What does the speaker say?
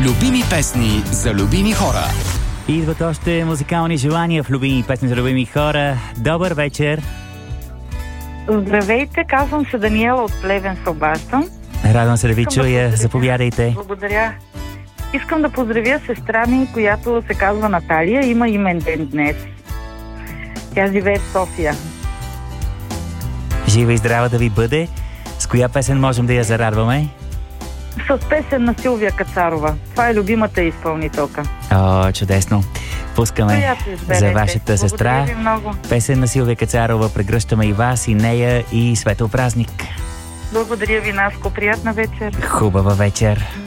Любими песни за любими хора. Идват още музикални желания в любими песни за любими хора. Добър вечер! Здравейте, казвам се Даниела от Плевен, се обаждам. Радвам се да ви чуя. Заповядайте. Благодаря. Искам да поздравя сестра ми, която се казва Наталия. Има имен ден днес. Тя живее в София. Жива и здрава да ви бъде. С коя песен можем да я зарадваме? С песен на Силвия Кацарова. Това е любимата изпълнителка. О, чудесно. Пускаме за вашата сестра песен на Силвия Кацарова. Прегръщаме и вас, и нея, и светъл празник. Благодаря ви, Наско. Приятна вечер. Хубава вечер.